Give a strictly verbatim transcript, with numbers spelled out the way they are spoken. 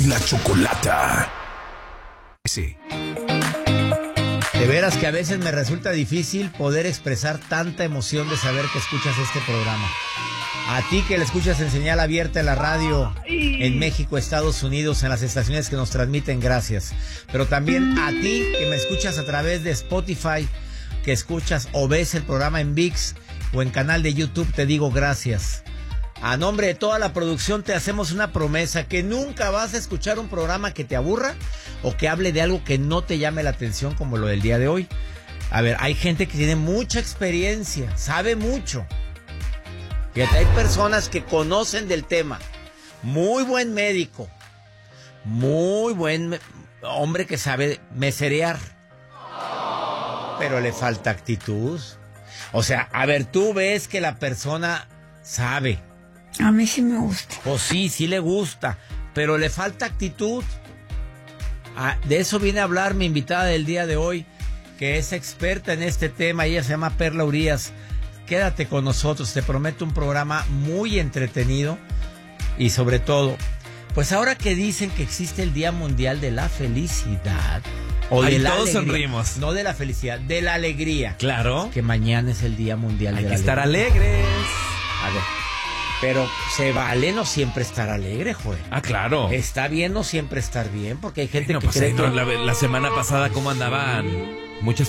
la Chocolata. Sí. De veras que a veces me resulta difícil poder expresar tanta emoción de saber que escuchas este programa. A ti que le escuchas en señal abierta en la radio en México, Estados Unidos, en las estaciones que nos transmiten, gracias. Pero también a ti que me escuchas a través de Spotify, que escuchas o ves el programa en ViX o en canal de YouTube, te digo gracias. A nombre de toda la producción te hacemos una promesa, que nunca vas a escuchar un programa que te aburra o que hable de algo que no te llame la atención como lo del día de hoy. A ver, hay gente que tiene mucha experiencia, sabe mucho. Fíjate, hay personas que conocen del tema. Muy buen médico, muy buen me- hombre que sabe meserear, pero le falta actitud. O sea, a ver, tú ves que la persona sabe. A mí sí me gusta. Pues sí, sí le gusta, pero le falta actitud. Ah, de eso viene a hablar mi invitada del día de hoy, que es experta en este tema. Ella se llama Perla Urías. Quédate con nosotros, te prometo un programa muy entretenido. Y sobre todo, pues ahora que dicen que existe el Día Mundial de la Felicidad, o Ahí de la todos alegría, sonrimos. no de la felicidad, de la alegría. Claro. Que mañana es el Día Mundial Hay de que la estar Alegría. alegres. A ver, pero se vale no siempre estar alegre, Joel. Ah, claro. Está bien no siempre estar bien, porque hay gente No, que pues, cree ahí que... no, la, la semana pasada cómo andaban muchas